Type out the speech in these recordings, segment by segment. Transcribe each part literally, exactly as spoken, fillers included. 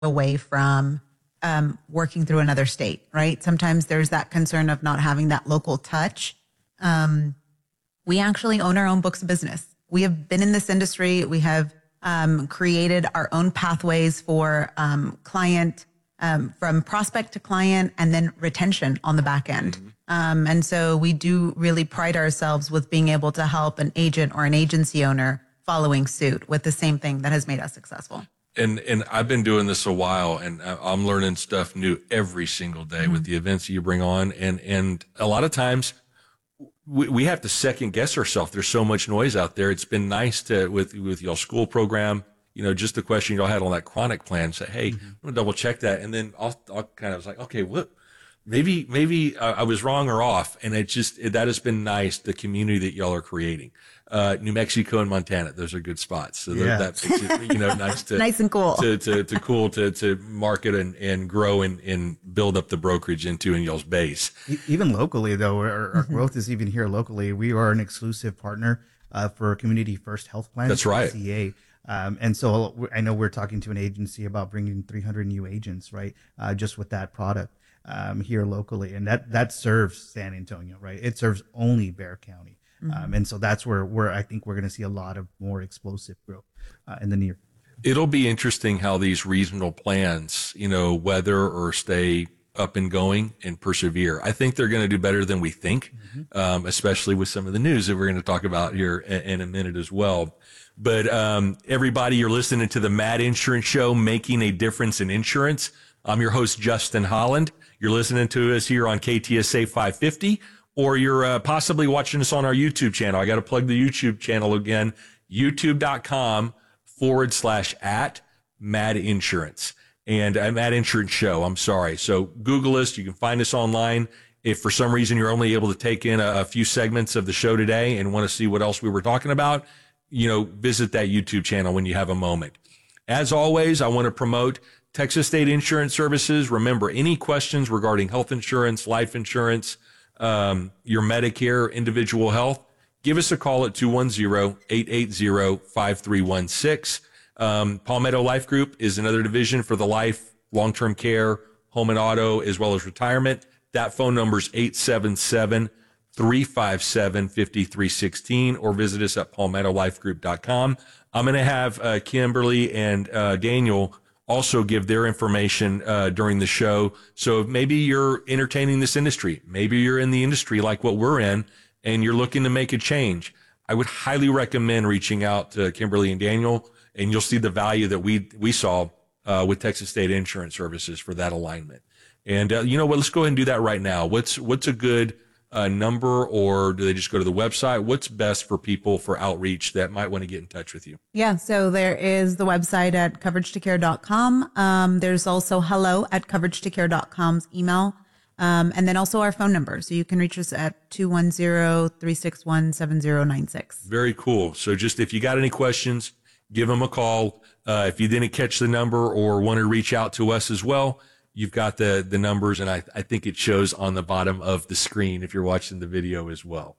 away from um, working through another state, right? Sometimes there's that concern of not having that local touch. Um, we actually own our own books of business. We have been in this industry. We have um, created our own pathways for um, client, um, from prospect to client, and then retention on the back end. Mm-hmm. Um, and so we do really pride ourselves with being able to help an agent or an agency owner following suit with the same thing that has made us successful. And and I've been doing this a while, and I'm learning stuff new every single day mm-hmm. with the events that you bring on. And and a lot of times we, we have to second guess ourselves. There's so much noise out there. It's been nice to, with with y'all school program, you know, just the question y'all had on that chronic plan, say, hey, mm-hmm. I'm going to double check that. And then I'll, I'll kind of was like, okay, what? Maybe, maybe uh, I was wrong or off. And it just, it, that has been nice, the community that y'all are creating. Uh, New Mexico and Montana, those are good spots. So yeah. that makes it, you know, nice to, nice and cool to, to, to cool to, to market and, and grow and, and build up the brokerage into in y'all's base. Even locally though, our, our growth is even here locally. We are an exclusive partner, uh, for Community First Health Plan. That's right. C A. Um, and so I know we're talking to an agency about bringing three hundred new agents, right? Uh, just with that product. Um, here locally, and that that serves San Antonio, right? It serves only Bexar County, mm-hmm. um, and so that's where where I think we're going to see a lot of more explosive growth uh, in the near. It'll be interesting how these regional plans, you know, whether or stay up and going and persevere. I think they're going to do better than we think, mm-hmm. um, especially with some of the news that we're going to talk about here in, in a minute as well. But um, everybody, you're listening to the Mad Insurance Show, Making a Difference in Insurance. I'm your host, Justin Holland. You're listening to us here on K T S A five fifty, or you're uh, possibly watching us on our YouTube channel. I got to plug the YouTube channel again, youtube.com forward slash at Mad Insurance. And uh, Mad Insurance Show, I'm sorry. So Google us. You can find us online. If for some reason you're only able to take in a, a few segments of the show today and want to see what else we were talking about, you know, visit that YouTube channel when you have a moment. As always, I want to promote Texas State Insurance Services. Remember, any questions regarding health insurance, life insurance, um, your Medicare, individual health, give us a call at two one zero, eight eight zero, five three one six. Um, Palmetto Life Group is another division for the life, long-term care, home and auto, as well as retirement. That phone number is eight seven seven, three five seven, five three one six, or visit us at palmetto life group dot com. I'm going to have uh, Kimberly and uh, Daniel also give their information uh, during the show. So maybe you're entertaining this industry. Maybe you're in the industry like what we're in, and you're looking to make a change. I would highly recommend reaching out to Kimberly and Daniel, and you'll see the value that we we saw uh, with Texas State Insurance Services for that alignment. And uh, you know what? Let's go ahead and do that right now. What's what's a good uh, number, or do they just go to the website? What's best for people for outreach that might want to get in touch with you? Yeah, so there is the website at coverage to care dot com. Um, there's also hello at coverage to care dot com's email. Um, and then also our phone number. So you can reach us at two one zero, three six one, seven zero nine six. Very cool. So just if you got any questions, give them a call. Uh, if you didn't catch the number or want to reach out to us as well, you've got the, the numbers, and I, I think it shows on the bottom of the screen if you're watching the video as well.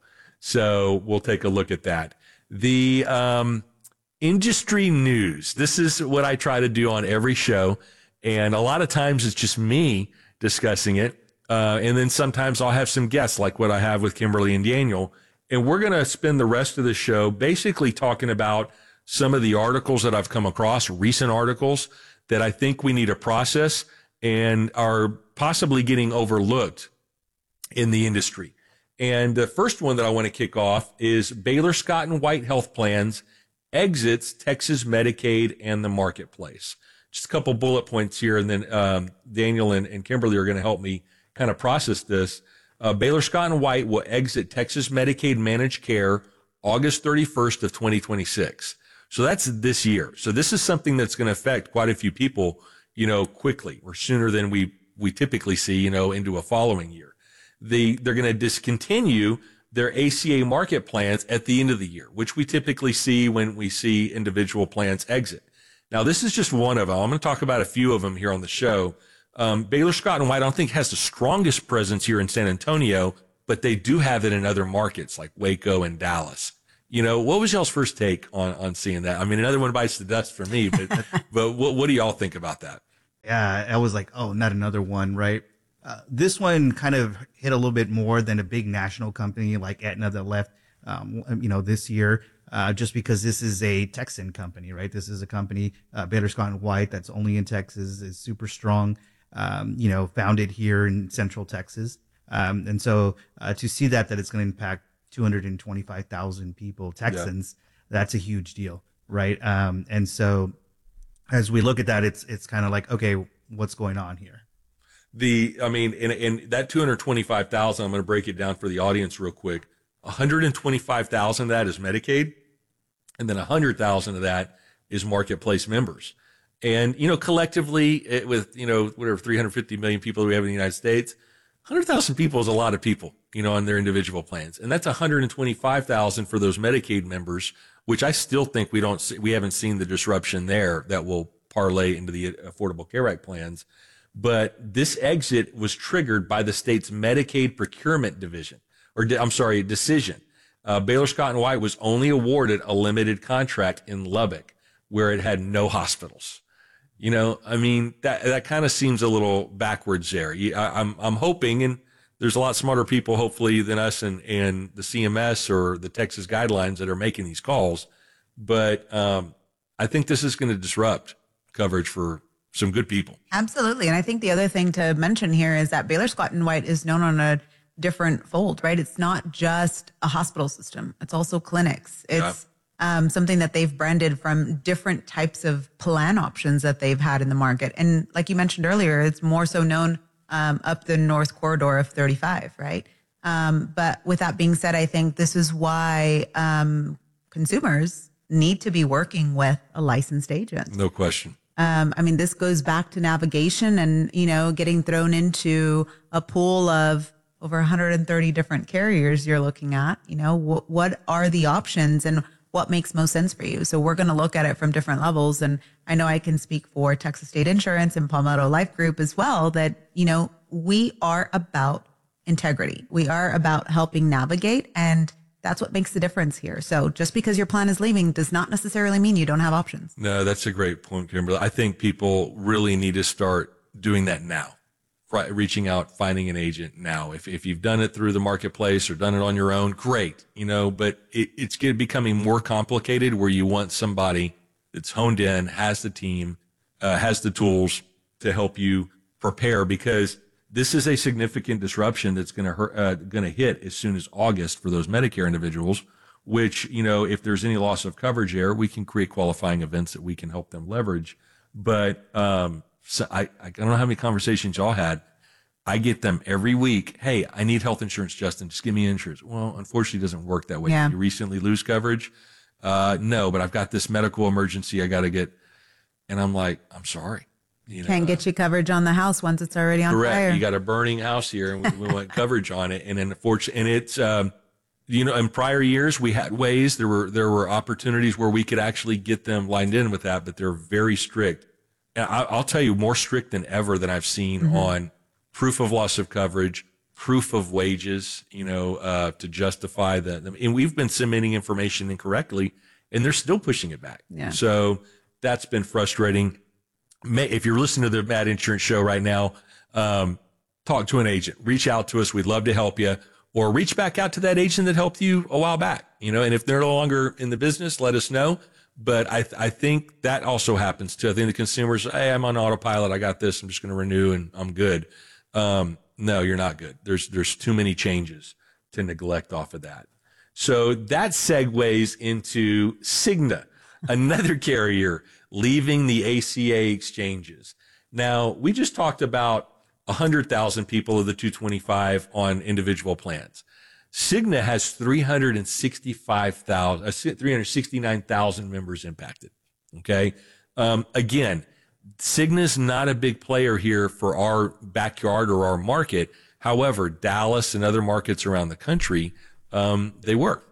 So we'll take a look at that. The um, industry news. This is what I try to do on every show, and a lot of times it's just me discussing it, uh, and then sometimes I'll have some guests like what I have with Kimberly and Daniel, and we're going to spend the rest of the show basically talking about some of the articles that I've come across, recent articles that I think we need to process and are possibly getting overlooked in the industry. And the first one that I want to kick off is Baylor Scott and White Health Plans exits Texas Medicaid and the marketplace. Just a couple bullet points here, and then um, Daniel and, and Kimberly are going to help me kind of process this. Uh, Baylor Scott and White will exit Texas Medicaid Managed Care August thirty-first of twenty twenty-six. So that's this year. So this is something that's going to affect quite a few people, you know, quickly or sooner than we, we typically see, you know, into a following year. The, they're going to discontinue their A C A market plans at the end of the year, which we typically see when we see individual plans exit. Now, this is just one of them. I'm going to talk about a few of them here on the show. Um, Baylor Scott and White, I don't think has the strongest presence here in San Antonio, but they do have it in other markets like Waco and Dallas. You know, what was y'all's first take on, on seeing that? I mean, another one bites the dust for me, but, but what, what do y'all think about that? Yeah, I was like, oh, not another one, right? Uh, this one kind of hit a little bit more than a big national company like Aetna that left, um, you know, this year, uh, just because this is a Texan company, right? This is a company, uh, Baylor Scott and White, that's only in Texas, is super strong, um, you know, founded here in Central Texas. Um, and so uh, to see that, that it's going to impact two hundred twenty-five thousand people, Texans, yeah. That's a huge deal, right? Um, and so as we look at that, it's it's kind of like, okay, what's going on here? The, I mean, in, in that two hundred twenty-five thousand, I'm going to break it down for the audience real quick. one hundred twenty-five thousand of that is Medicaid, and then one hundred thousand of that is Marketplace members. And, you know, collectively, it, with, you know, whatever, three hundred fifty million people we have in the United States, one hundred thousand people is a lot of people, you know, on their individual plans. And that's one hundred twenty-five thousand for those Medicaid members, which I still think we don't see, we haven't seen the disruption there that will parlay into the Affordable Care Act plans. But this exit was triggered by the state's Medicaid procurement division, or I'm sorry, decision. Uh, Baylor Scott and White was only awarded a limited contract in Lubbock, where it had no hospitals. You know, I mean, that that kind of seems a little backwards there. I, I'm I'm hoping, and there's a lot smarter people, hopefully, than us and and the C M S or the Texas guidelines that are making these calls. But um, I think this is going to disrupt coverage for some good people. Absolutely. And I think the other thing to mention here is that Baylor Scott and White is known on a different fold, right? It's not just a hospital system. It's also clinics. It's yeah. um, something that they've branded from different types of plan options that they've had in the market. And like you mentioned earlier, it's more so known um, up the north corridor of thirty-five, right? Um, but with that being said, I think this is why um, consumers need to be working with a licensed agent. No question. Um, I mean, this goes back to navigation and, you know, getting thrown into a pool of over one hundred thirty different carriers you're looking at. You know, wh- what are the options and what makes most sense for you? So we're going to look at it from different levels. And I know I can speak for Texas State Insurance and Palmetto Life Group as well, that, you know, we are about integrity. We are about helping navigate, and that's what makes the difference here. So just because your plan is leaving does not necessarily mean you don't have options. No, that's a great point, Kimberly. I think people really need to start doing that now, right? Reaching out, finding an agent now. If if you've done it through the marketplace or done it on your own, great, you know, but it, it's getting becoming more complicated where you want somebody that's honed in, has the team, uh, has the tools to help you prepare, because this is a significant disruption that's going to hurt, uh, going to hit as soon as August for those Medicare individuals, which, you know, if there's any loss of coverage there, we can create qualifying events that we can help them leverage. But, um, so I, I don't know how many conversations y'all had. I get them every week. Hey, I need health insurance, Justin. Just give me insurance. Well, unfortunately, it doesn't work that way. Yeah. You recently lose coverage. Uh, no, but I've got this medical emergency I got to get. And I'm like, I'm sorry. You know, Can't get you coverage on the house once it's already on correct. fire. You got a burning house here, and we, we want coverage on it. And unfortunately, and it's, um, you know, in prior years we had ways. There were there were opportunities where we could actually get them lined in with that, but they're very strict. And I, I'll tell you, more strict than ever than I've seen mm-hmm. on proof of loss of coverage, proof of wages. You know, uh, to justify the. And we've been submitting information incorrectly, and they're still pushing it back. Yeah. So that's been frustrating. If you're listening to the Mad Insurance Show right now, um, talk to an agent, reach out to us. We'd love to help you, or reach back out to that agent that helped you a while back, you know, and if they're no longer in the business, let us know. But I, th- I think that also happens too. I think the consumers, hey, I'm on autopilot. I got this. I'm just going to renew and I'm good. Um, no, you're not good. There's, there's too many changes to neglect off of that. So that segues into Cigna, another carrier leaving the A C A exchanges. Now, we just talked about one hundred thousand people of the two twenty-five on individual plans. Cigna has three hundred sixty-five thousand, uh, three hundred sixty-nine thousand members impacted. Okay. Um, again, Cigna's not a big player here for our backyard or our market. However, Dallas and other markets around the country, um, they were.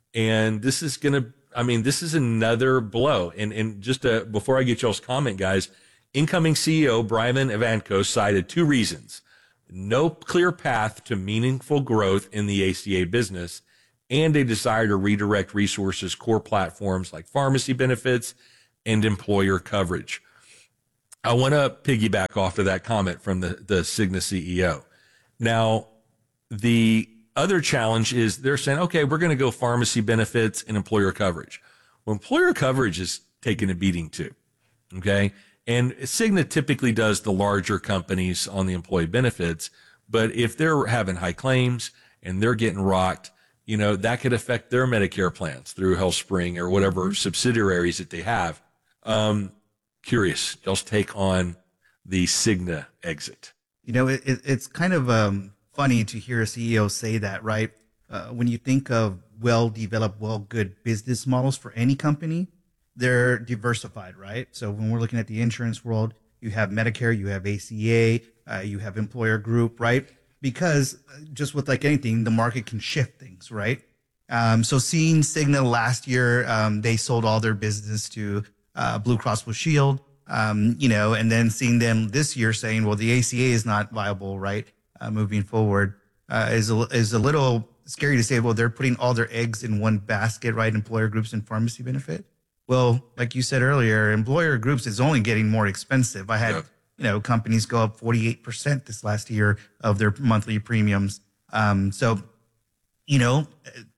And this is going to, I mean, this is another blow. And, and just uh, before I get y'all's comment, guys, incoming C E O Brian Evanko cited two reasons: no clear path to meaningful growth in the A C A business, and a desire to redirect resources, core platforms like pharmacy benefits and employer coverage. I want to piggyback off of that comment from the, the Cigna C E O. Now, the other challenge is they're saying, okay, we're going to go pharmacy benefits and employer coverage. Well, employer coverage is taking a beating too. Okay. And Cigna typically does the larger companies on the employee benefits. But if they're having high claims and they're getting rocked, you know, that could affect their Medicare plans through HealthSpring or whatever subsidiaries that they have. Um, curious, y'all's take on the Cigna exit. You know, it, it, it's kind of um, funny to hear a C E O say that, right? Uh, when you think of well-developed, well-good business models for any company, they're diversified, right? So when we're looking at the insurance world, you have Medicare, you have A C A, uh, you have employer group, right? Because just with like anything, the market can shift things, right? Um, so seeing Cigna last year, um, they sold all their business to uh, Blue Cross Blue Shield, um, you know, and then seeing them this year saying, well, the A C A is not viable, right? Uh, moving forward uh, is, a, is a little scary to say, well, they're putting all their eggs in one basket, right? Employer groups and pharmacy benefit. Well, like you said earlier, employer groups is only getting more expensive. I had, yeah. you know, companies go up forty-eight percent this last year of their monthly premiums. Um, so, you know,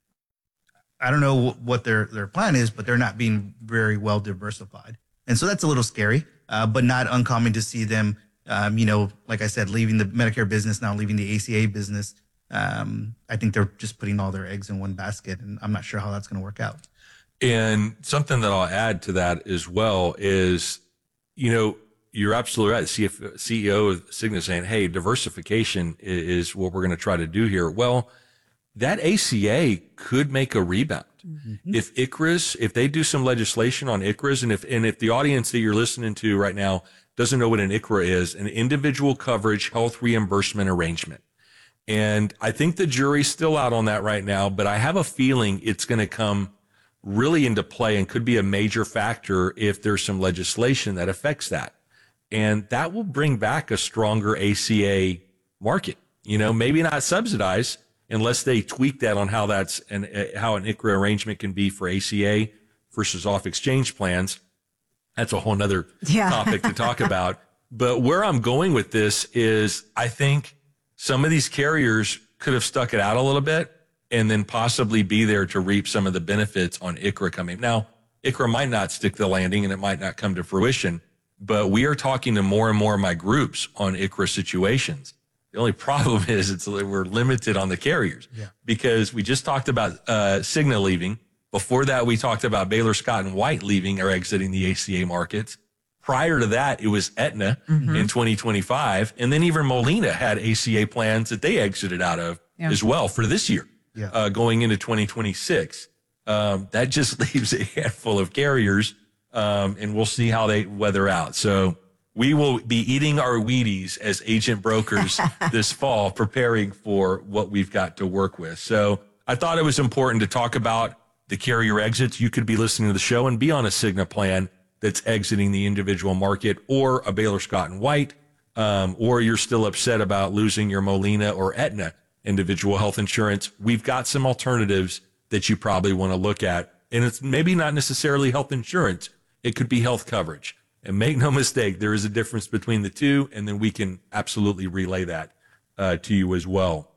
I don't know what their, their plan is, but they're not being very well diversified. And so that's a little scary, uh, but not uncommon to see them, um, you know, like I said, leaving the Medicare business, now leaving the A C A business. Um, I think they're just putting all their eggs in one basket, and I'm not sure how that's going to work out. And something that I'll add to that as well is, you know, you're absolutely right. The C E O of Cigna saying, hey, diversification is what we're going to try to do here. Well, that A C A could make a rebound. Mm-hmm. If I C R A S, if they do some legislation on I C R A S, and if, and if the audience that you're listening to right now doesn't know what an I C R A is, an individual coverage health reimbursement arrangement. And I think the jury's still out on that right now, but I have a feeling it's going to come really into play and could be a major factor if there's some legislation that affects that. And that will bring back a stronger A C A market, you know, maybe not subsidized unless they tweak that on how that's and uh, how an I C R A arrangement can be for A C A versus off exchange plans. That's a whole nother yeah. topic to talk about. But where I'm going with this is I think some of these carriers could have stuck it out a little bit and then possibly be there to reap some of the benefits on I C R A coming. Now, I C R A might not stick the landing and it might not come to fruition, but we are talking to more and more of my groups on I C R A situations. The only problem is it's we're limited on the carriers yeah. because we just talked about uh, Cigna leaving. Before that, we talked about Baylor Scott and White leaving or exiting the A C A markets. Prior to that, it was Aetna mm-hmm. in twenty twenty-five. And then even Molina had A C A plans that they exited out of yeah. as well for this year. Yeah. Uh, going into twenty twenty-six. Um, that just leaves a handful of carriers, um, and we'll see how they weather out. So we will be eating our Wheaties as agent brokers this fall, preparing for what we've got to work with. So I thought it was important to talk about the carrier exits. You could be listening to the show and be on a Cigna plan that's exiting the individual market, or a Baylor Scott and White, um, or you're still upset about losing your Molina or Aetna individual health insurance. We've got some alternatives that you probably want to look at. And it's maybe not necessarily health insurance. It could be health coverage. And make no mistake, there is a difference between the two. And then we can absolutely relay that uh, to you as well.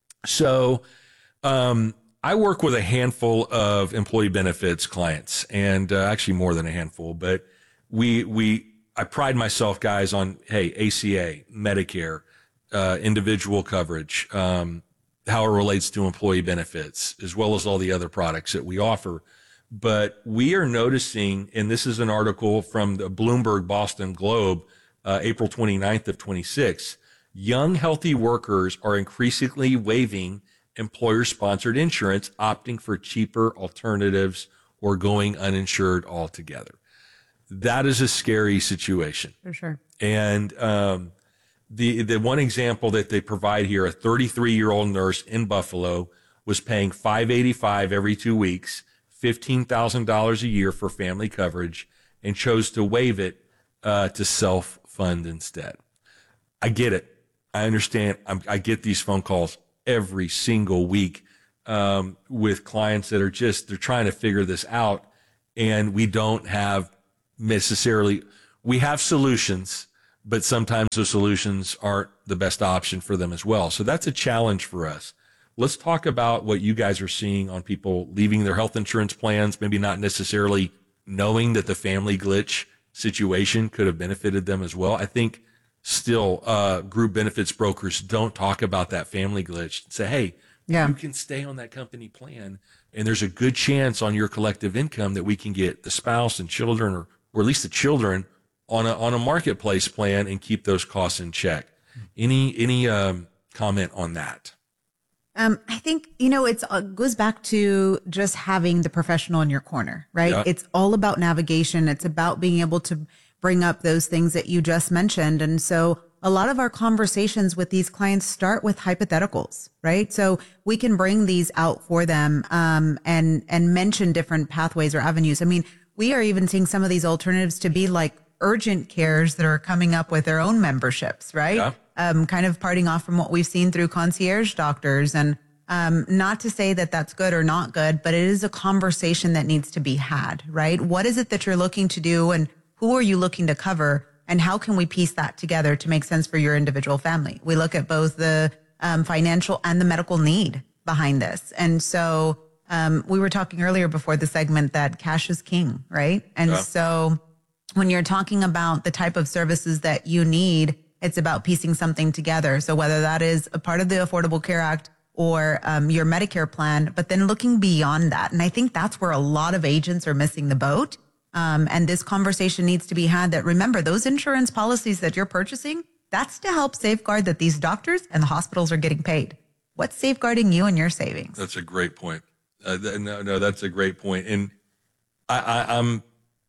So um, I work with a handful of employee benefits clients, and uh, actually more than a handful, but we, we, I pride myself, guys, on, hey, A C A, Medicare, uh, individual coverage, um, how it relates to employee benefits, as well as all the other products that we offer. But we are noticing, and this is an article from the Bloomberg Boston Globe, uh, April twenty-ninth of twenty-six, young healthy workers are increasingly waiving employer-sponsored insurance, opting for cheaper alternatives or going uninsured altogether. That is a scary situation. For sure. And um, the the one example that they provide here, a thirty-three-year-old nurse in Buffalo was paying five hundred eighty-five dollars every two weeks, fifteen thousand dollars a year for family coverage, and chose to waive it uh, to self-fund instead. I get it. I understand. I'm, I get these phone calls every single week um, with clients that are just, they're trying to figure this out, and we don't have necessarily, we have solutions, but sometimes those solutions aren't the best option for them as well. So that's a challenge for us. Let's talk about what you guys are seeing on people leaving their health insurance plans, maybe not necessarily knowing that the family glitch situation could have benefited them as well. I think still uh, group benefits brokers don't talk about that family glitch and say, hey, Yeah. you can stay on that company plan, and there's a good chance on your collective income that we can get the spouse and children, or, or at least the children, on a on a marketplace plan and keep those costs in check. Any any um, comment on that? Um, I think, you know, it's uh, goes back to just having the professional in your corner, right? Yeah. It's all about navigation. It's about being able to bring up those things that you just mentioned. And so a lot of our conversations with these clients start with hypotheticals, right? So we can bring these out for them um, and and mention different pathways or avenues. I mean, we are even seeing some of these alternatives to be like urgent cares that are coming up with their own memberships, right? Yeah. Um, kind of parting off from what we've seen through concierge doctors. And um, not to say that that's good or not good, but it is a conversation that needs to be had, right? What is it that you're looking to do, and who are you looking to cover? And how can we piece that together to make sense for your individual family? We look at both the um, financial and the medical need behind this. And so um, we were talking earlier before the segment that cash is king, right? And Yeah. so when you're talking about the type of services that you need, it's about piecing something together. So whether that is a part of the Affordable Care Act or um, your Medicare plan, but then looking beyond that. And I think that's where a lot of agents are missing the boat. Um, and this conversation needs to be had that, remember, those insurance policies that you're purchasing, that's to help safeguard that these doctors and the hospitals are getting paid. What's safeguarding you and your savings? That's a great point. Uh, th- no, no, that's a great point. And I, I, I'm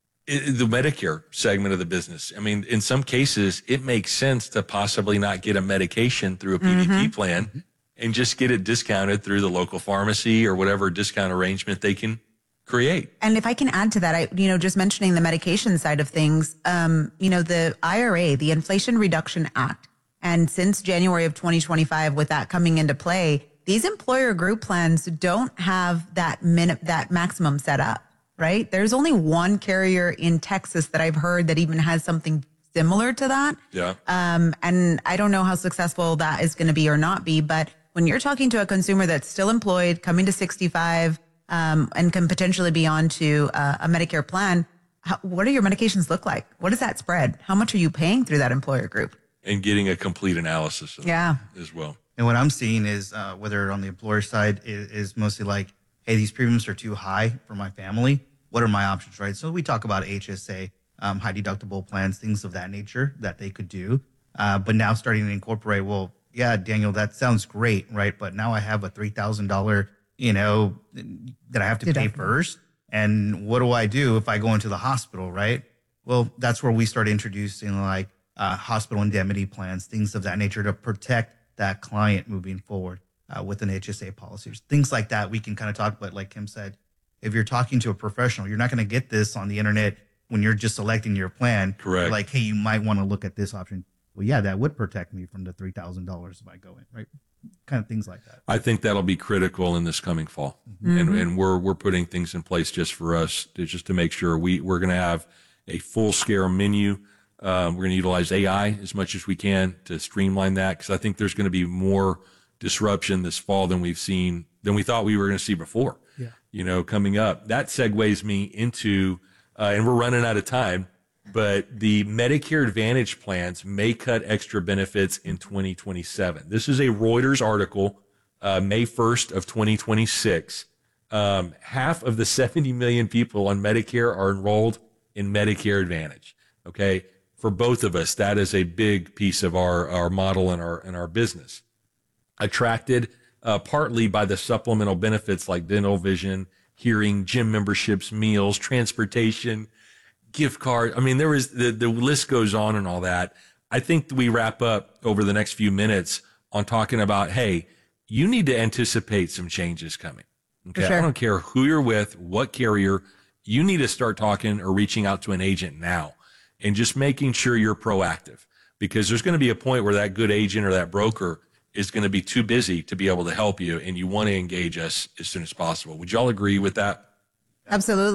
i the Medicare segment of the business. I mean, in some cases, it makes sense to possibly not get a medication through a P D P Mm-hmm. plan and just get it discounted through the local pharmacy or whatever discount arrangement they can create. And if I can add to that, I, you know, just mentioning the medication side of things, um, you know, the I R A, the Inflation Reduction Act, and since January of twenty twenty-five, with that coming into play, these employer group plans don't have that min- that maximum set up, right? There's only one carrier in Texas that I've heard that even has something similar to that. Yeah. Um, and I don't know how successful that is going to be or not be, but when you're talking to a consumer that's still employed, coming to sixty-five, um, and can potentially be on to uh, a Medicare plan, how, what do your medications look like? What is that spread? How much are you paying through that employer group? And getting a complete analysis of Yeah. that as well. And what I'm seeing is uh, whether on the employer side is, is mostly like, hey, these premiums are too high for my family. What are my options, right? So we talk about H S A, um, high deductible plans, things of that nature that they could do. Uh, but now starting to incorporate, well, yeah, Daniel, that sounds great, right? But now I have a three thousand dollars, you know, that I have to pay Deductible. first. And what do I do if I go into the hospital, right? Well, that's where we start introducing like uh, hospital indemnity plans, things of that nature to protect that client moving forward uh, with an H S A policy. Things like that we can kind of talk about. Like Kim said, if you're talking to a professional, you're not going to get this on the internet when you're just selecting your plan. Correct. You're like, hey, you might want to look at this option. Well, yeah, that would protect me from the three thousand dollars if I go in, right? Kind of things like that. I think that'll be critical in this coming fall, and and we're we're putting things in place just for us to just to make sure we we're going to have a full scale menu. Um, we're going to utilize A I as much as we can to streamline that, because I think there's going to be more disruption this fall than we've seen than we thought we were going to see before. Yeah. You know, coming up, that segues me into, uh, and we're running out of time, but the Medicare Advantage plans may cut extra benefits in twenty twenty-seven. This is a Reuters article, uh, May first of twenty twenty-six. Um, half of the seventy million people on Medicare are enrolled in Medicare Advantage. Okay. For both of us, that is a big piece of our, our model and our, and our business. Attracted uh, partly by the supplemental benefits like dental, vision, hearing, gym memberships, meals, transportation, gift card. I mean, there was the, the list goes on and all that. I think we wrap up over the next few minutes on talking about, hey, you need to anticipate some changes coming. Okay. sure. I don't care who you're with, what carrier, you need to start talking or reaching out to an agent now and just making sure you're proactive, because there's going to be a point where that good agent or that broker is going to be too busy to be able to help you, and you want to engage us as soon as possible. Would y'all agree with that? Absolutely.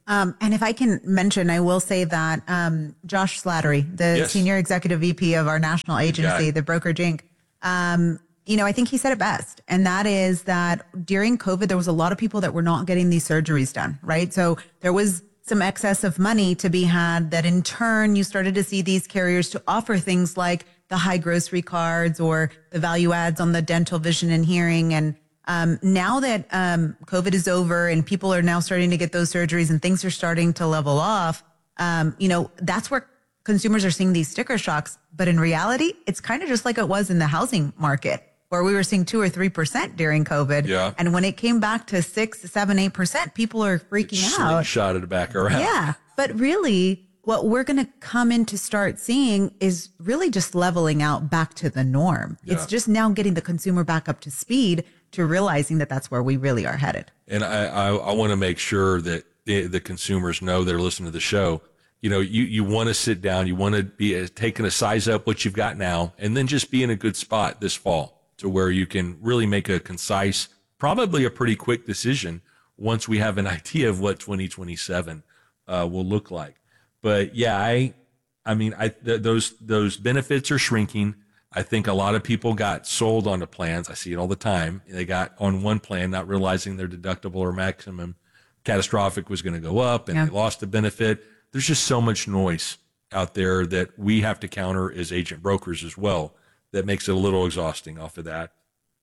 Um, and if I can mention, I will say that um, Josh Slattery, the Yes. Senior Executive V P of our national agency, the Brokerage Incorporated, um, you know, I think he said it best. And that is that during COVID, there was a lot of people that were not getting these surgeries done, right? So there was some excess of money to be had that in turn, you started to see these carriers to offer things like the high grocery cards or the value adds on the dental, vision, and hearing. And um, now that um, COVID is over and people are now starting to get those surgeries and things are starting to level off, um, you know, that's where consumers are seeing these sticker shocks. But in reality, it's kind of just like it was in the housing market, where we were seeing two or three percent during COVID. Yeah. And when it came back to six, seven, eight percent, people are freaking out. Shot it back around. Yeah. But really, what we're going to come in to start seeing is really just leveling out back to the norm. Yeah. It's just now getting the consumer back up to speed to realizing that that's where we really are headed. And I, I, I want to make sure that the, the consumers know they're listening to the show. You know, you, you want to sit down, you want to be uh, taking a size up what you've got now, and then just be in a good spot this fall to where you can really make a concise, probably a pretty quick decision once we have an idea of what twenty twenty-seven uh, will look like. But yeah, I, I mean, I th- those those benefits are shrinking. I think a lot of people got sold on the plans. I see it all the time. They got on one plan, not realizing their deductible or maximum catastrophic was going to go up, and Yeah. they lost a benefit. There's just so much noise out there that we have to counter as agent brokers as well. That makes it a little exhausting off of that.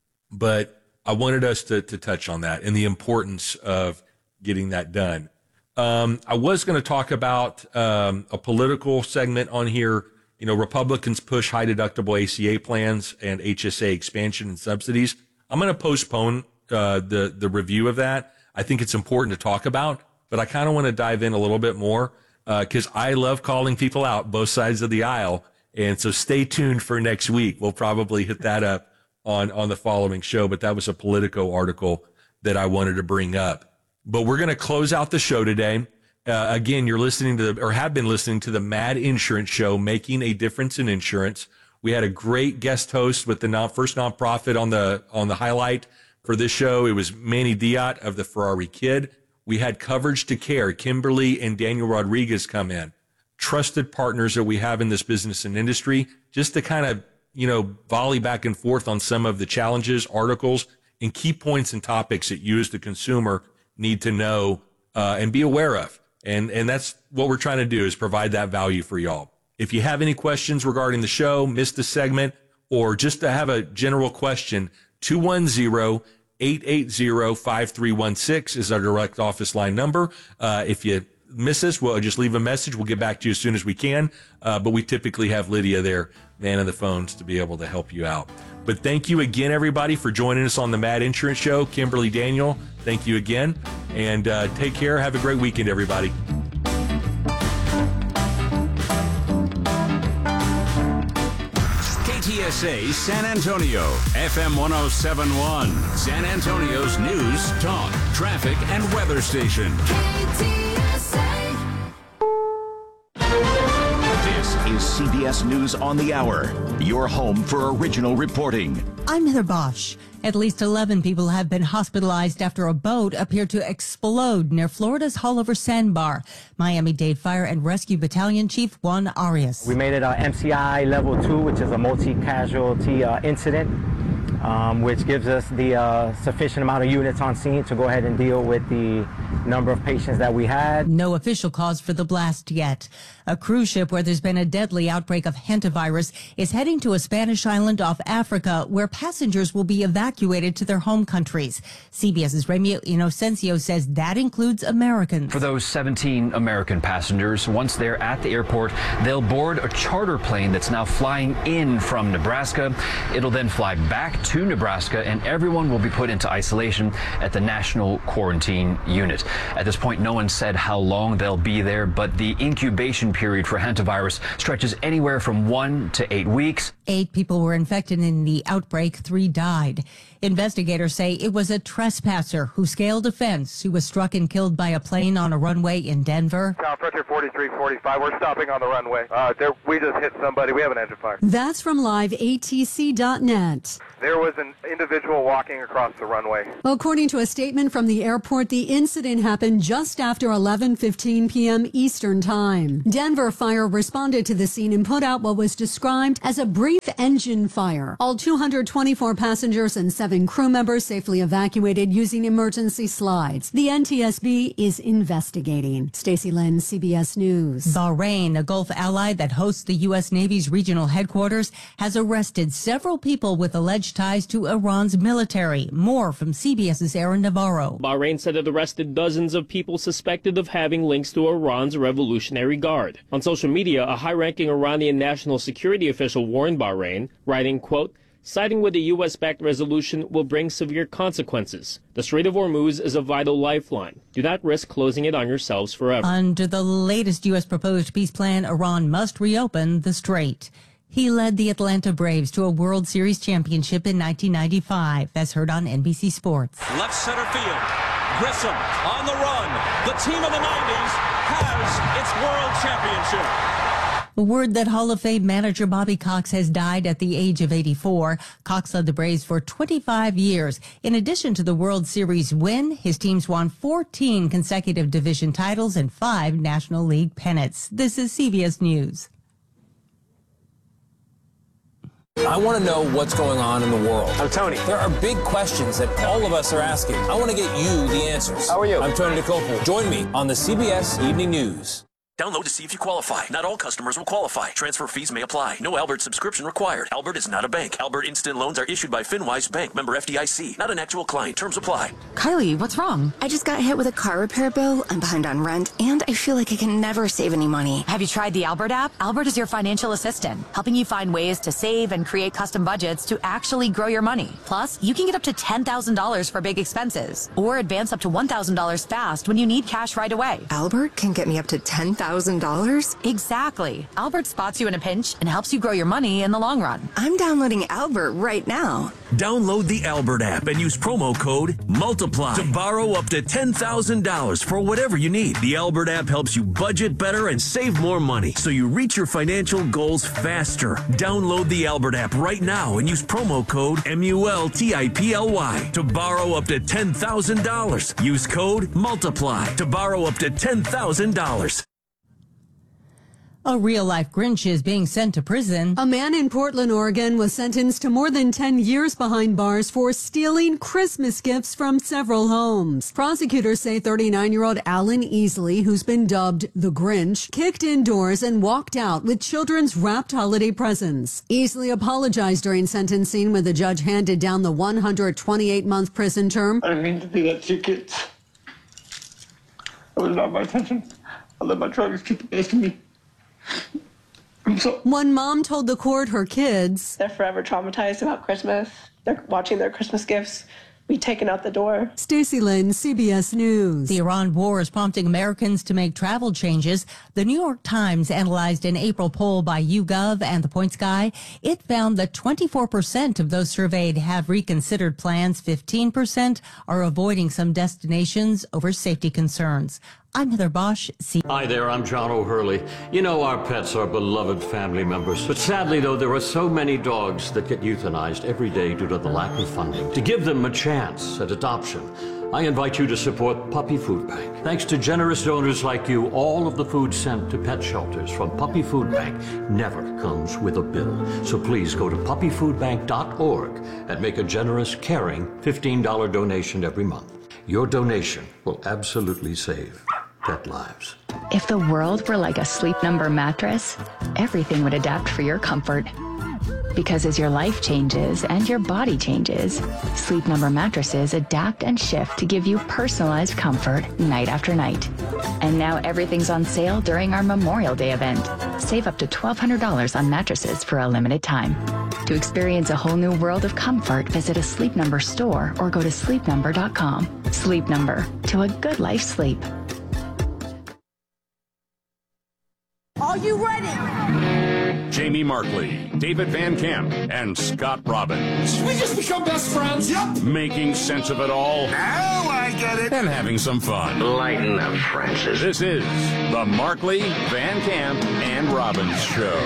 But I wanted us to, to touch on that and the importance of getting that done. Um, I was going to talk about um, a political segment on here. You know, Republicans push high deductible A C A plans and H S A expansion and subsidies. I'm going to postpone uh, the, the review of that. I think it's important to talk about, but I kind of want to dive in a little bit more because uh, I love calling people out both sides of the aisle. And so stay tuned for next week. We'll probably hit that up on, on the following show, but that was a Politico article that I wanted to bring up. But we're going to close out the show today. Uh, again, you're listening to the, or have been listening to the Mad Insurance Show, Making a Difference in Insurance. We had a great guest host with the non, first nonprofit on the, on the highlight for this show. It was Manny Diat of the Ferrari Kid. We had Coverage to Care. Kimberly and Daniel Rodriguez come in. Trusted partners that we have in this business and industry, just to kind of, you know, volley back and forth on some of the challenges, articles, and key points and topics that you as the consumer need to know uh, and be aware of. And, and that's what we're trying to do, is provide that value for y'all. If you have any questions regarding the show, missed a segment, or just to have a general question, two one zero, eight eight zero, five three one six is our direct office line number. Uh, if you miss us, we'll just leave a message. We'll get back to you as soon as we can. Uh, but we typically have Lydia there, manning the phones, to be able to help you out. But thank you again, everybody, for joining us on the Mad Insurance Show. Kimberly, Daniel, thank you again. And uh, take care. Have a great weekend, everybody. K T S A San Antonio, F M one oh seven point one, San Antonio's news, talk, traffic, and weather station. K T S A. This is C B S News on the Hour, your home for original reporting. I'm Heather Bosch. At least eleven people have been hospitalized after a boat appeared to explode near Florida's Holliver Sandbar. Miami-Dade Fire and Rescue Battalion Chief Juan Arias. We made it a M C I level two, which is a multi-casualty uh, incident, um, which gives us the uh, sufficient amount of units on scene to go ahead and deal with the number of patients that we had. No official cause for the blast yet. A cruise ship where there's been a deadly outbreak of hantavirus is heading to a Spanish island off Africa where passengers will be evacuated to their home countries. CBS's Remio Inocencio says that includes Americans. For those seventeen American passengers, once they're at the airport, they'll board a charter plane that's now flying in from Nebraska. It'll then fly back to Nebraska, and everyone will be put into isolation at the National Quarantine Unit. At this point, no one said how long they'll be there, but the incubation period for hantavirus stretches anywhere from one to eight weeks. Eight people were infected in the outbreak. Three died. Investigators say it was a trespasser who scaled a fence who was struck and killed by a plane on a runway in Denver. South Frontier forty-three forty-five. We're stopping on the runway. Uh, there, we just hit somebody. We have an engine fire. That's from live A T C dot net. There was an individual walking across the runway. According to a statement from the airport, the incident incident happened just after eleven fifteen p.m. Eastern Time. Denver Fire responded to the scene and put out what was described as a brief engine fire. All two hundred twenty-four passengers and seven crew members safely evacuated using emergency slides. The N T S B is investigating. Stacey Lynn, C B S News. Bahrain, a Gulf ally that hosts the U S. Navy's regional headquarters, has arrested several people with alleged ties to Iran's military. More from CBS's Aaron Navarro. Bahrain said it arrested dozens of people suspected of having links to Iran's Revolutionary Guard. On social media, a high-ranking Iranian national security official warned Bahrain, writing, quote, "Siding with the U S-backed resolution will bring severe consequences. The Strait of Hormuz is a vital lifeline. Do not risk closing it on yourselves forever." Under the latest U S proposed peace plan, Iran must reopen the strait. He led the Atlanta Braves to a World Series championship in nineteen ninety-five, as heard on N B C Sports. Left center field. Grissom on the run. The team of the nineties has its World Championship. The word that Hall of Fame manager Bobby Cox has died at the age of eighty-four. Cox led the Braves for twenty-five years. In addition to the World Series win, his teams won fourteen consecutive division titles and five National League pennants. This is C B S News. I want to know what's going on in the world. I'm Tony. There are big questions that all of us are asking. I want to get you the answers. How are you? I'm Tony DeCopo. Join me on the C B S Evening News. Download to see if you qualify. Not all customers will qualify. Transfer fees may apply. No Albert subscription required. Albert is not a bank. Albert Instant Loans are issued by FinWise Bank, member F D I C. Not an actual client. Terms apply. Kylie, what's wrong? I just got hit with a car repair bill. I'm behind on rent, and I feel like I can never save any money. Have you tried the Albert app? Albert is your financial assistant, helping you find ways to save and create custom budgets to actually grow your money. Plus, you can get up to ten thousand dollars for big expenses, or advance up to one thousand dollars fast when you need cash right away. Albert can get me up to ten thousand dollars? Exactly. Albert spots you in a pinch and helps you grow your money in the long run. I'm downloading Albert right now. Download the Albert app and use promo code MULTIPLY to borrow up to ten thousand dollars for whatever you need. The Albert app helps you budget better and save more money so you reach your financial goals faster. Download the Albert app right now and use promo code M U L T I P L Y to borrow up to ten thousand dollars. Use code MULTIPLY to borrow up to ten thousand dollars. A real-life Grinch is being sent to prison. A man in Portland, Oregon was sentenced to more than ten years behind bars for stealing Christmas gifts from several homes. Prosecutors say thirty-nine-year-old Alan Easley, who's been dubbed the Grinch, kicked indoors and walked out with children's wrapped holiday presents. Easley apologized during sentencing when the judge handed down the one hundred twenty-eight month prison term. I didn't mean to do that to you kids. It was not my intention. I let my drugs keep the best of me. So- One mom told the court her kids, they're forever traumatized about Christmas. They're watching their Christmas gifts be taken out the door. Stacey Lynn, C B S News. The Iran war is prompting Americans to make travel changes. The New York Times analyzed an April poll by YouGov and The Points Guy. It found that twenty-four percent of those surveyed have reconsidered plans. fifteen percent are avoiding some destinations over safety concerns. I'm Heather Bosch. See- Hi there, I'm John O'Hurley. You know, our pets are beloved family members. But sadly, though, there are so many dogs that get euthanized every day due to the lack of funding. To give them a chance at adoption, I invite you to support Puppy Food Bank. Thanks to generous donors like you, all of the food sent to pet shelters from Puppy Food Bank never comes with a bill. So please go to puppy food bank dot org and make a generous, caring fifteen dollars donation every month. Your donation will absolutely save pet lives. If the world were like a Sleep Number mattress, everything would adapt for your comfort. Because as your life changes and your body changes, Sleep Number mattresses adapt and shift to give you personalized comfort night after night. And now everything's on sale during our Memorial Day event. Save up to twelve hundred dollars on mattresses for a limited time. To experience a whole new world of comfort, visit a Sleep Number store or go to sleep number dot com. Sleep Number, to a good life sleep. Are you ready? Jamie Markley, David Van Camp, and Scott Robbins. Did we just become best friends? Yep. Making sense of it all. Now I get it. And having some fun. Lighten up, Francis. This is the Markley, Van Camp, and Robbins Show.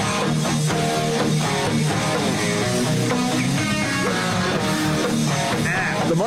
The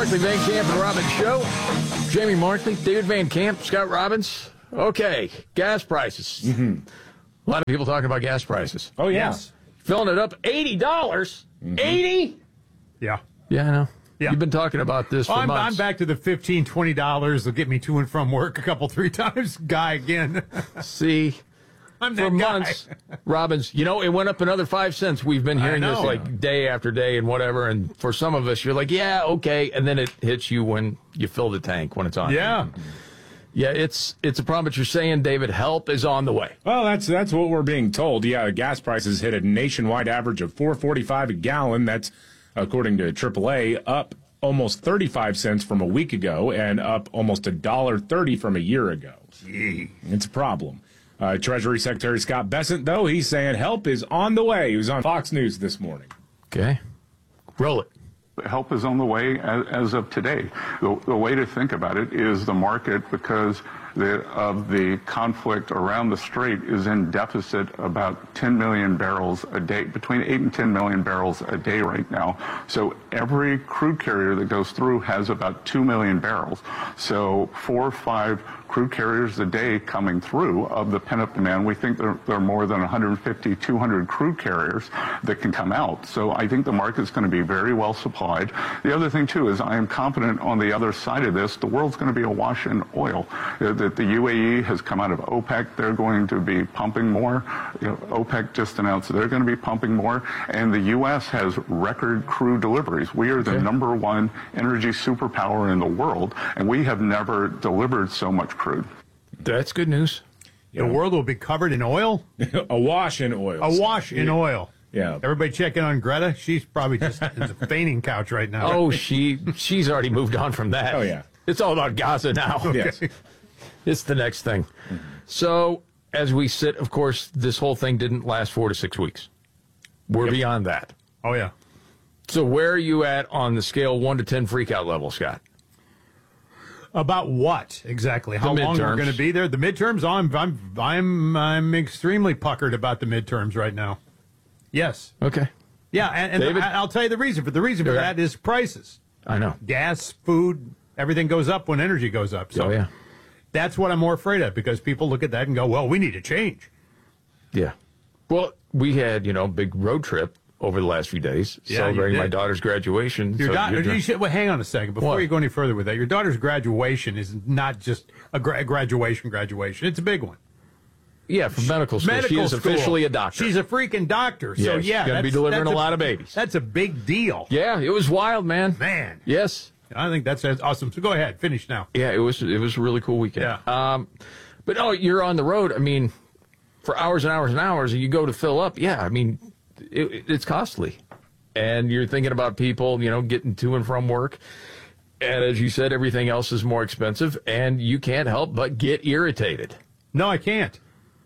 Markley, Van Camp, and Robbins Show. Jamie Markley, David Van Camp, Scott Robbins. Okay, gas prices. Mm-hmm. A lot of people talking about gas prices. Oh, yes. Yeah. Filling it up eighty dollars. Mm-hmm. eighty? Yeah. Yeah, I know. Yeah. You've been talking about this for I'm, months. I'm back to the fifteen dollars, twenty dollars. They'll get me to and from work a couple, three times. Guy again. See? I'm for that guy. months, Robbins, you know, it went up another five cents. We've been hearing this like day after day and whatever. And for some of us, you're like, yeah, okay. And then it hits you when you fill the tank, when it's on. Yeah. Yeah, it's it's a problem. But you're saying, David, help is on the way. Well, that's that's what we're being told. Yeah, gas prices hit a nationwide average of four forty-five a gallon. That's, according to triple A, up almost thirty-five cents from a week ago and up almost one dollar thirty from a year ago. Gee, it's a problem. Uh, Treasury Secretary Scott Bessent, though, he's saying help is on the way. He was on Fox News this morning. Okay. Roll it. Help is on the way as, as of today. The, the way to think about it is the market, because the, of the conflict around the strait, is in deficit about ten million barrels a day, between eight and ten million barrels a day right now. So every crude carrier that goes through has about two million barrels. So four or five crude carriers a day coming through of the pent-up demand. We think there, there are more than one hundred fifty, two hundred crude carriers that can come out. So I think the market's going to be very well supplied. The other thing, too, is I am confident on the other side of this, the world's going to be awash in oil. That the U A E has come out of OPEC. They're going to be pumping more. You know, OPEC just announced they're going to be pumping more. And the U S has record crude deliveries. We are the okay. number one energy superpower in the world, and we have never delivered so much crude. That's good news. The world will be covered in oil? Awash in oil. Awash in oil. Yeah. Everybody checking on Greta? She's probably just in the fainting couch right now. Oh, she she's already moved on from that. Oh, yeah. It's all about Gaza now. Okay. Yes. It's the next thing. Mm-hmm. So, as we sit, of course, this whole thing didn't last four to six weeks. We're yep. beyond that. Oh, yeah. So, where are you at on the scale one to ten freakout level, Scott? About what exactly? How long we're going to be there? The midterms? I'm I'm I'm I'm extremely puckered about the midterms right now. Yes. Okay. Yeah, and, and I, I'll tell you the reason for the reason for yeah. that is prices. I know. Gas, food, everything goes up when energy goes up. So oh, yeah. That's what I'm more afraid of, because people look at that and go, "Well, we need to change." Yeah. Well, we had, you know, a big road trip over the last few days, yeah, celebrating my daughter's graduation. Your so daughter, you should, well, hang on a second. Before what? you go any further with that, your daughter's graduation is not just a gra- graduation graduation. It's a big one. Yeah, from medical school. Medical she is school. officially a doctor. She's a freaking doctor. So, yes, yeah. going to be delivering a lot of babies. That's a big deal. Yeah, it was wild, man. Man. Yes. I think that's, that's awesome. So go ahead. Finish now. Yeah, it was it was a really cool weekend. Yeah. Um, but, oh, you're on the road. I mean, for hours and hours and hours, and you go to fill up. Yeah, I mean, it, it's costly. And you're thinking about people, you know, getting to and from work. And as you said, everything else is more expensive, and you can't help but get irritated. No, I can't.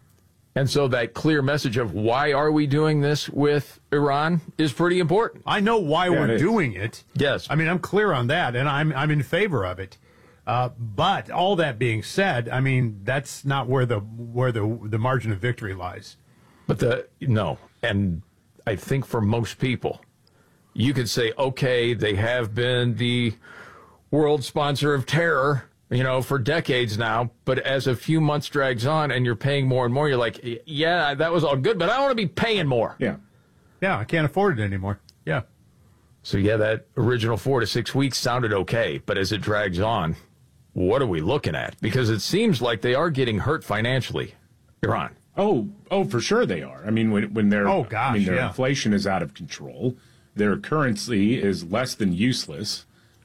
And so that clear message of why are we doing this with Iran is pretty important. I know why yeah, we're it doing it. Yes. I mean, I'm clear on that, and I'm I'm in favor of it. Uh, but all that being said, I mean, that's not where the where the the margin of victory lies. But the no, and I think for most people, you could say, okay, they have been the world sponsor of terror, you know, for decades now. But as a few months drags on and you're paying more and more, you're like, yeah, that was all good, but I want to be paying more. Yeah. Yeah, I can't afford it anymore. Yeah. So, yeah, that original four to six weeks sounded okay. But as it drags on, what are we looking at? Because it seems like they are getting hurt financially, Iran. Oh, oh, for sure they are. I mean, when when their oh gosh, I mean, their yeah. inflation is out of control, their currency is less than useless,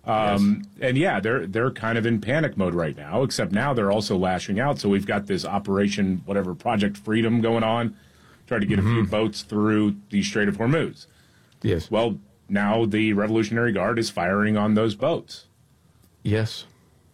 um, yes. and yeah, they're they're kind of in panic mode right now. Except now they're also lashing out. So we've got this Operation whatever Project Freedom going on, try to get mm-hmm. a few boats through the Strait of Hormuz. Yes. Well, now the Revolutionary Guard is firing on those boats. Yes.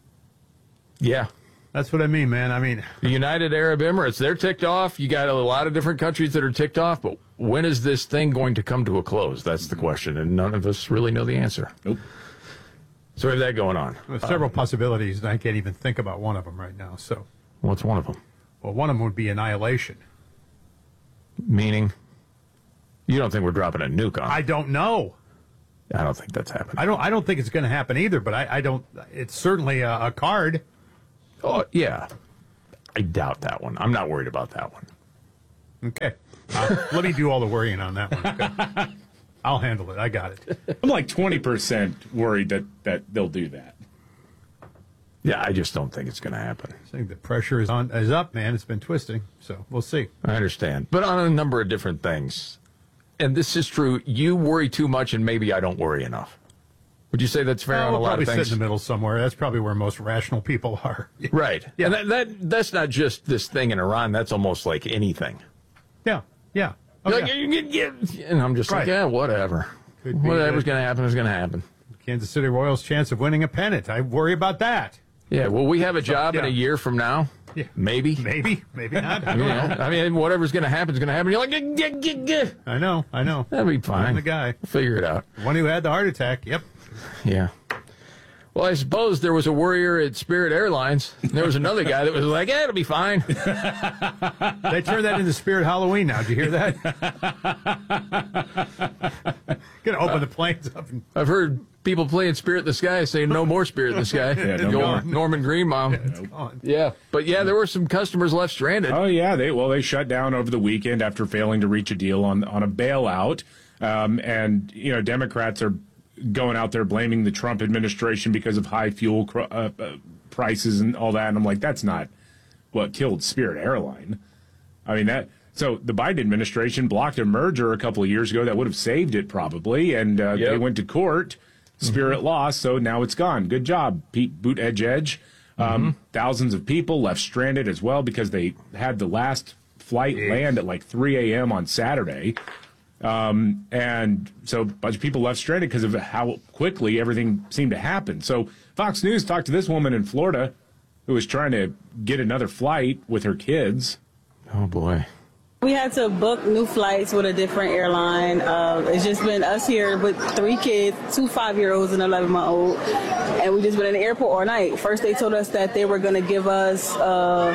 Yeah. That's what I mean, man. I mean, the United Arab Emirates, they're ticked off. You got a lot of different countries that are ticked off, but when is this thing going to come to a close? That's the question, and none of us really know the answer. Nope. So we have that going on. There's several uh, possibilities, and I can't even think about one of them right now. So, what's one of them? Well, one of them would be annihilation. Meaning? You don't think we're dropping a nuke on them? I don't know. I don't think that's happening. I don't. I don't think it's going to happen either. But I, I don't. It's certainly a, a card. Oh yeah, I doubt that one. I'm not worried about that one. Okay, uh, let me do all the worrying on that one. Okay? I'll handle it. I got it. I'm like twenty percent worried that that they'll do that. Yeah, I just don't think it's going to happen. I think the pressure is on is up, man. It's been twisting, so we'll see. I understand, but on a number of different things, and this is true. You worry too much, and maybe I don't worry enough. Would you say that's fair no, on we'll a lot probably of things? Sit in the middle somewhere. That's probably where most rational people are. Right. Yeah. And that, that that's not just this thing in Iran. That's almost like anything. Yeah. Yeah. Oh, like, yeah. you, you, you, and I'm just right. like, yeah, whatever. Could be Whatever's the- going to happen is going to happen. Kansas City Royals' chance of winning a pennant. I worry about that. Yeah. Will we have a job yeah. in a year from now? Yeah. Maybe. Maybe. Maybe not. I don't Yeah. know. I mean, whatever's going to happen is going to happen. You're like, "Gah, gah, gah, gah." I know. I know. That'll be fine. I'm the guy. We'll figure it out. The one who had the heart attack. Yep. Yeah. Well, I suppose there was a worrier at Spirit Airlines. There was another guy that was like, yeah, it'll be fine. They turned that into Spirit Halloween now. Did you hear that? Gonna open the planes up. And... I've heard people playing Spirit in the Sky saying no more Spirit in the Sky. Yeah, no Go more. on, Norman Greenbaum. Yeah, it's gone. Yeah. But yeah, there were some customers left stranded. Oh yeah, they well they shut down over the weekend after failing to reach a deal on on a bailout, um, and you know Democrats are going out there blaming the Trump administration because of high fuel cr- uh, uh, prices and all that. And I'm like, that's not what killed Spirit Airline. I mean that. So the Biden administration blocked a merger a couple of years ago that would have saved it probably, and uh, Yep. they went to court. Spirit mm-hmm. lost, so now it's gone. Good job, Pete Buttigieg. Um, mm-hmm. Thousands of people left stranded as well because they had the last flight land at like three a.m. on Saturday. Um, and so a bunch of people left stranded because of how quickly everything seemed to happen. So Fox News talked to this woman in Florida who was trying to get another flight with her kids. Oh, boy. We had to book new flights with a different airline. Uh, it's just been us here with three kids, two five-year-olds and an eleven-month-old, and we just been in the airport all night. First, they told us that they were going to give us uh,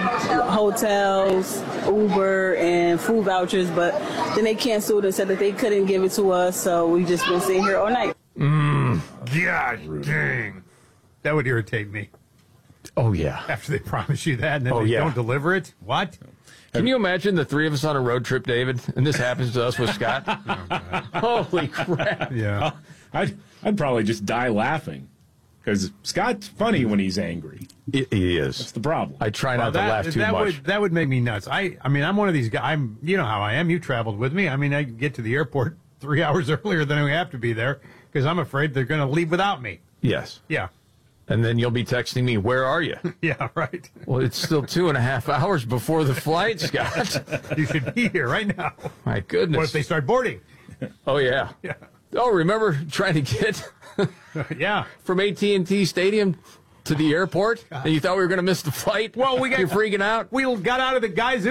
hotels, Uber, and food vouchers, but then they canceled and said that they couldn't give it to us, so we just been sitting here all night. Mm, God dang. That would irritate me. Oh, yeah. After they promise you that and then Oh, they yeah. don't deliver it? What? Can you imagine the three of us on a road trip, David? And this happens to us with Scott? Oh, holy crap. Yeah. I'd, I'd probably just die laughing because Scott's funny when he's angry. It, he is. That's the problem. I try not Well, to that, laugh too that much. Would, that would make me nuts. I, I mean, I'm one of these guys. I'm, you know how I am. You traveled with me. I mean, I get to the airport three hours earlier than I have to be there because I'm afraid they're going to leave without me. Yes. Yeah. And then you'll be texting me, where are you? Yeah, right. Well, it's still two and a half hours before the flight, Scott. You should be here right now. My goodness. What if they start boarding? Oh, yeah. Yeah. Oh, remember trying to get Yeah. from A T and T Stadium to the airport? And you thought we were going to miss the flight? Well, we got, You're freaking out? We got out of the guy's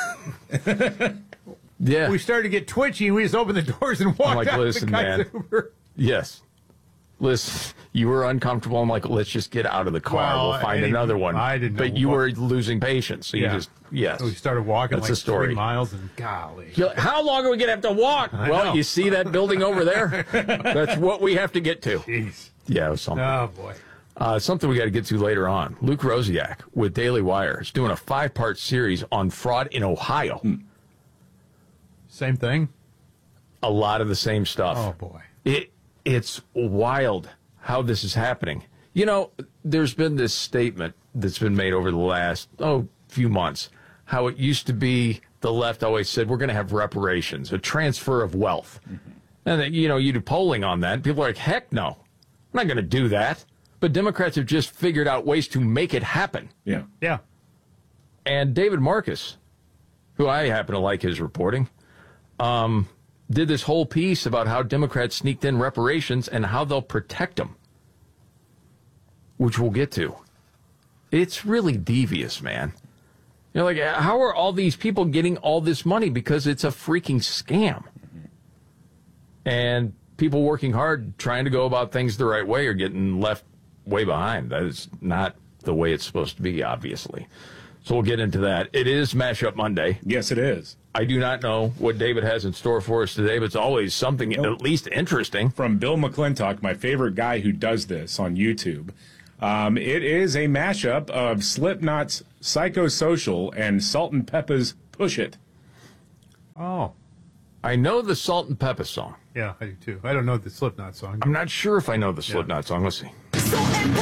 Uber. Yeah. We started to get twitchy, and we just opened the doors and walked I'm like, out listen, of the guy's man. Uber. Yes. Listen, you were uncomfortable. I'm like, let's just get out of the car. Well, we'll find any- another one. I didn't know But you what- were losing patience. So Yeah. you just, yes. We started walking That's like the story. three miles, and golly. You're like, how long are we going to have to walk? I Well, know. you see that building over there? That's what we have to get to. Jeez. Yeah, it was something. Oh, boy. Uh, something we got to get to later on. Luke Rosiak with Daily Wire is doing a five-part series on fraud in Ohio. Same thing? A lot of the same stuff. Oh, boy. It It's wild how this is happening. You know, there's been this statement that's been made over the last, oh, few months, how it used to be the left always said, we're going to have reparations, a transfer of wealth. Mm-hmm. And, then, you know, you do polling on that, and people are like, heck no, I'm not going to do that. But Democrats have just figured out ways to make it happen. Yeah. Yeah. And David Marcus, who I happen to like his reporting, um, did this whole piece about how Democrats sneaked in reparations and how they'll protect them, which we'll get to. It's really devious, man. You're like, how are all these people getting all this money? Because it's a freaking scam. And people working hard, trying to go about things the right way, are getting left way behind. That is not the way it's supposed to be, obviously. So we'll get into that. It is Mashup Monday. Yes, it is. I do not know what David has in store for us today, but it's always something nope. at least interesting. From Bill McClintock, my favorite guy who does this on YouTube. Um, it is a mashup of Slipknot's Psychosocial and Salt and Peppa's Push It. Oh. I know the Salt and Peppa song. Yeah, I do too. I don't know the Slipknot song. I'm not sure if I know the Slipknot yeah. song. Let's see. Salt and